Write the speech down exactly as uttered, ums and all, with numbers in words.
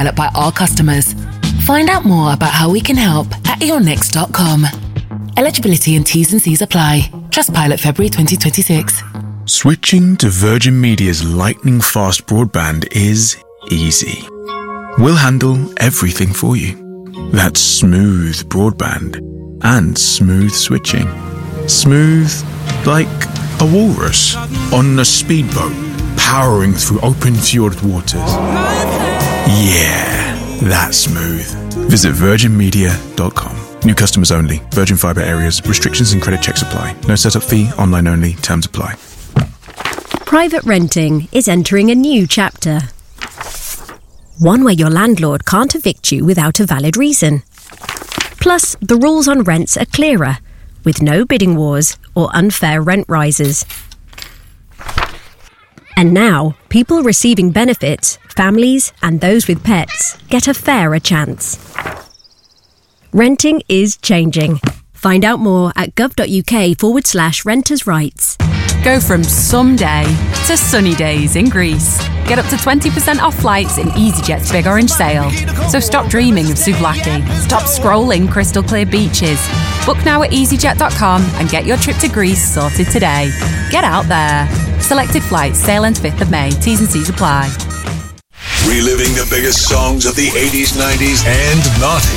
Trustpilot by our customers. Find out more about how we can help at eonnext dot com. Eligibility and T's and C's apply. Trustpilot February twenty twenty-six. Switching to Virgin Media's lightning-fast broadband is easy. We'll handle everything for you. That's smooth broadband and smooth switching. Smooth like a walrus on a speedboat powering through open fjord waters. Yeah, that's smooth. Visit virgin media dot com. New customers only. Virgin Fibre areas. Restrictions and credit checks apply. No setup fee. Online only. Terms apply. Private renting is entering a new chapter. One where your landlord can't evict you without a valid reason. Plus, the rules on rents are clearer, with no bidding wars or unfair rent rises. And now, people receiving benefits, families and those with pets, get a fairer chance. Renting is changing. Find out more at gov.uk forward slash renters' rights. Go from someday to sunny days in Greece. Get up to twenty percent off flights in EasyJet's Big Orange Sale. So stop dreaming of Souvlaki. Stop scrolling crystal clear beaches. Book now at easyjet dot com and get your trip to Greece sorted today. Get out there. Selected flights sail on fifth of May. T's and C's apply. Reliving the biggest songs of the eighties, nineties, and noughties.